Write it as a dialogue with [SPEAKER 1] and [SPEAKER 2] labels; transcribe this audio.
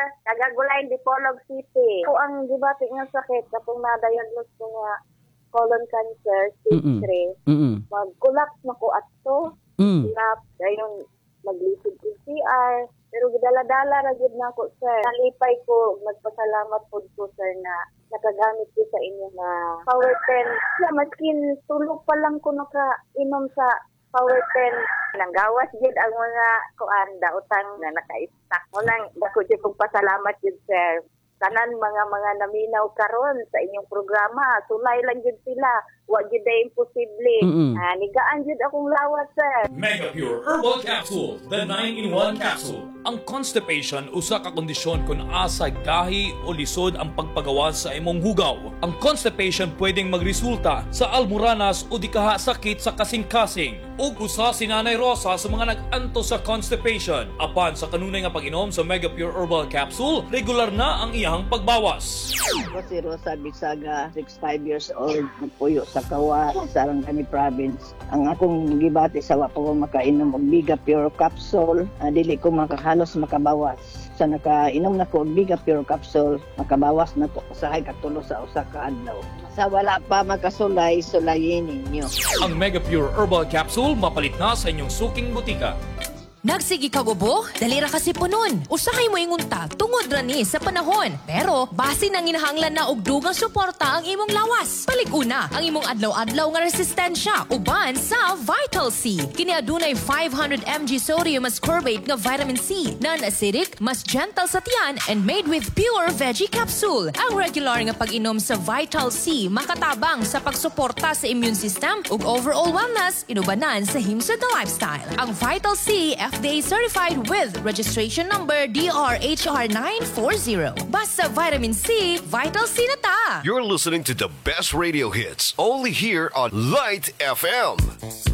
[SPEAKER 1] Tagagulayan, Dipolog City. Ako ang gibati nga sakit kapag na-diagnose ko nga colon cancer, stage 3. Mag-collapse na ko ato. Collapse. Dayon, mag-lisod ko CR. Pero gidala-dala ra gid na ko, sir. Nalipay ko, magpasalamat po ko, sir, na nakagamit ko sa inyo na Power 10. Yeah, maskin tulog pa lang ko nakainom sa Power 10. Nanggawas gid ang mga kuanda utang na naka-stack. Unang dako jud kong pasalamat gid, sir. Tanan mga naminaw karon sa inyong programa. Sulay lang jud sila. Wa gid ay imposible. Nigaan jud akong lawas, sir.
[SPEAKER 2] Mega Pure Herbal Capsule, the 9-in-1 capsule. Ang constipation usa ka kondisyon kung asa gahi o lisod ang pagpagawa sa imong hugaw. Ang constipation pwedeng magresulta sa almoranas o di kaha sakit sa kasing-kasing. Ug usa si Nanay Rosa sa mga nag-anto sa constipation. Apan sa kanunay nga pag-inom sa Mega Pure Herbal Capsule, regular na ang iyang pagbawas.
[SPEAKER 3] Ako si Rosa Bisaga, 65 years old, nagpuyo sa Kawa, sa Sarangani Province. Ang akong gibati sa wa ko makainom og Mega Pure Capsule, dili ko makahalos makabawas. Sa nakainom na ko og Mega Pure Capsule, makabawas na ko usahay katulo sa usa ka adlaw. Sa wala pa makasulay, sulayin ninyo.
[SPEAKER 2] Ang Mega Pure Herbal Capsule mapalit na sa inyong suking butika.
[SPEAKER 4] Nagsigi ka ubo? Dali ra kasi punon. Usahay mo ingunta tungod ra ni sa panahon. Pero base nang inahanglan na og dugang suporta ang imong lawas. Palig-una ang imong adlaw-adlaw nga resistensya uban sa Vital C. Kini adunay 500 mg sodium ascorbate nga vitamin C, non-acidic, mas gentle sa tiyan and made with pure veggie capsule. Ang regular nga pag-inom sa Vital C makatabang sa pagsuporta sa immune system ug overall wellness inubanan sa himsod na lifestyle. Ang Vital C FDA certified with registration number DRHR940. Basta vitamin C, Vital C na ta!
[SPEAKER 5] You're listening to the best radio hits only here on Light FM.